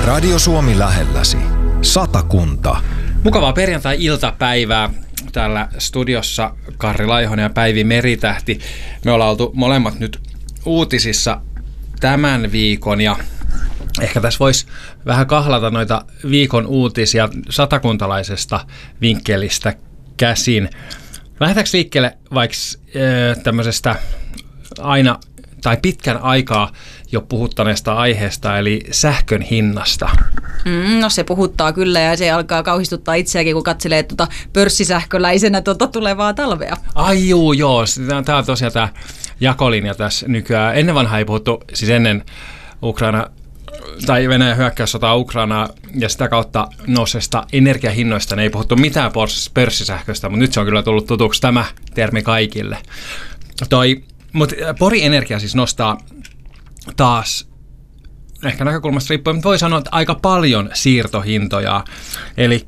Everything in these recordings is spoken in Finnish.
Radio Suomi lähelläsi. Satakunta. Mukavaa perjantai-iltapäivää. Täällä studiossa Karri Laihonen ja Päivi Meritähti. Me ollaan oltu molemmat nyt uutisissa tämän viikon ja ehkä tässä voisi vähän kahlata noita viikon uutisia satakuntalaisesta vinkkelistä käsin. Lähdetäänkö liikkeelle vaikka tämmöisestä aina tai pitkän aikaa jo puhuttaneesta aiheesta, eli sähkön hinnasta? No se puhuttaa kyllä ja se alkaa kauhistuttaa itseäkin, kun katselee pörssisähköläisenä tulevaa talvea. Ai joo. Tämä on tosiaan tämä jakolinja tässä nykyään. Ennen vanhaa ei puhuttu, siis ennen Venäjän hyökkäyssotaa Ukrainaa ja sitä kautta nousseista energiahinnoista, ei puhuttu mitään pörssisähköstä, mutta nyt se on kyllä tullut tutuksi tämä termi kaikille. Mutta Pori Energia siis nostaa taas, ehkä näkökulmasta riippuen, mutta voi sanoa, että aika paljon siirtohintoja. Eli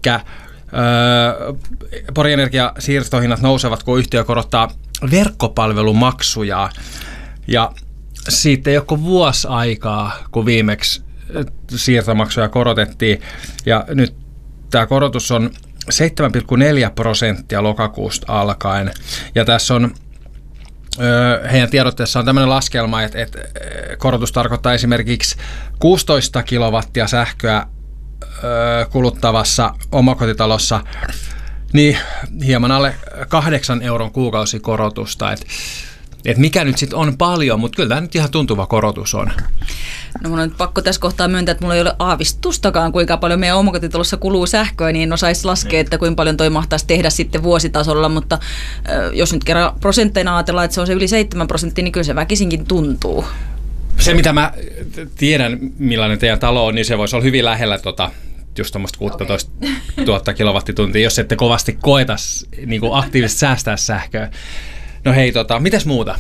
Pori Energia siirtohinnat nousevat, kun yhtiö korottaa verkkopalvelumaksuja. Ja siitä ei ole kuin vuosi aikaa, kun viimeksi siirtomaksuja korotettiin. Ja nyt tämä korotus on 7,4% lokakuusta alkaen. Ja tässä on heidän tiedotteessa on tämmöinen laskelma, että korotus tarkoittaa esimerkiksi 16 kilowattia sähköä kuluttavassa omakotitalossa niin hieman alle 8 euron kuukausikorotusta. Et mikä nyt sitten on paljon, mutta kyllä tämä nyt ihan tuntuva korotus on. No mun on nyt pakko tässä kohtaa myöntää, että mulla ei ole aavistustakaan, kuinka paljon meidän omakotitalossa kuluu sähköä, niin en osaisi laskea, että kuinka paljon toi mahtaisi tehdä sitten vuositasolla, mutta jos nyt kerran prosentteina ajatellaan, että se on se yli 7%, niin kyllä se väkisinkin tuntuu. Se, mitä mä tiedän, millainen teidän talo on, niin se voisi olla hyvin lähellä just tuommoista 16 000 kilowattituntia, jos ette kovasti koeta niin kuin aktiivisesti säästää sähköä. No hei, mitäs muuta?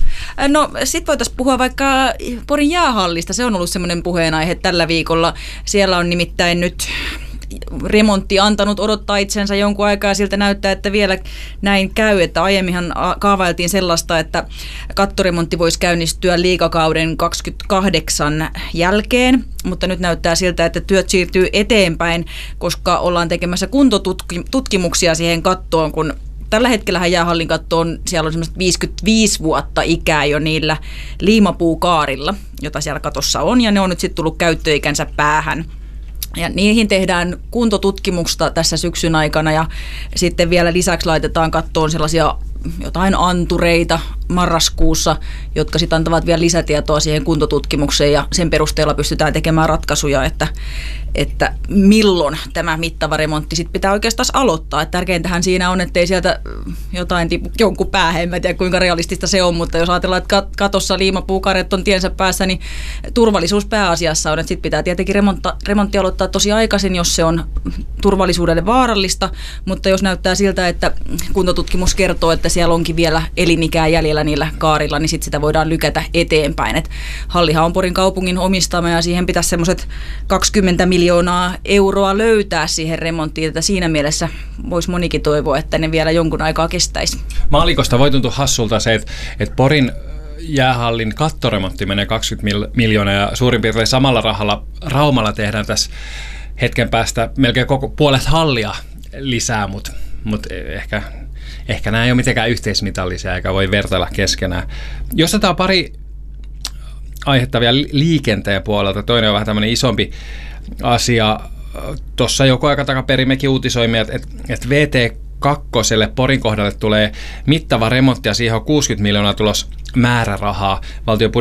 No sit voitaisiin puhua vaikka Porin jäähallista. Se on ollut semmoinen puheenaihe tällä viikolla. Siellä on nimittäin nyt remontti antanut odottaa itsensä jonkun aikaa. Siltä näyttää, että vielä näin käy. Että aiemminhan kaavailtiin sellaista, että kattoremontti voisi käynnistyä liigakauden 28 jälkeen. Mutta nyt näyttää siltä, että työt siirtyy eteenpäin, koska ollaan tekemässä kuntotutkimuksia siihen kattoon, kun tällä hetkellähän jäähallin kattoon, siellä on semmoista 55 vuotta ikää jo niillä liimapuukaarilla, jota siellä katossa on, ja ne on nyt sitten tullut käyttöikänsä päähän. Ja niihin tehdään kuntotutkimusta tässä syksyn aikana, ja sitten vielä lisäksi laitetaan kattoon sellaisia jotain antureita marraskuussa, jotka sitten antavat vielä lisätietoa siihen kuntotutkimukseen, ja sen perusteella pystytään tekemään ratkaisuja, että milloin tämä mittava remontti sitten pitää oikeastaan aloittaa. Et tärkeintähän siinä on, ettei sieltä jotain tipu jonkun päähän, en tiedä kuinka realistista se on, mutta jos ajatellaan, että katossa liimapuukaret on tiensä päässä, niin turvallisuus pääasiassa on, että sitten pitää tietenkin remontti aloittaa tosi aikaisin, jos se on turvallisuudelle vaarallista, mutta jos näyttää siltä, että kuntotutkimus kertoo, että siellä onkin vielä elinikää jäljellä niillä kaarilla, niin sitten sitä voidaan lykätä eteenpäin. Et hallihan on Porin kaupungin omistama ja siihen pitäisi semmoiset 20 miljoonaa euroa löytää siihen remonttiin, että siinä mielessä voisi monikin toivoa, että ne vielä jonkun aikaa kestäisi. Maalikosta voi tuntua hassulta se, että Porin jäähallin kattoremontti menee 20 miljoonaa ja suurin piirtein samalla rahalla Raumalla tehdään tässä hetken päästä melkein puolet hallia lisää, mutta ehkä nämä ei ole mitenkään yhteismitallisia eikä voi vertailla keskenään. Jos otetaan pari aihetta vielä liikenteen puolelta, toinen on vähän tämmöinen isompi asia. Tuossa joku aika takaperin mekin uutisoimme, että VT2 Porin kohdalle tulee mittava remontti ja siihen on 60 miljoonaa tulos määrärahaa valtion